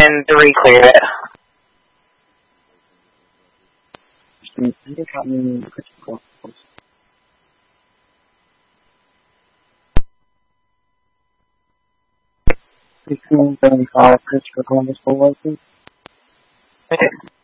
and 3 cleared it. Critical. 1675 Christopher Columbus full license. Okay.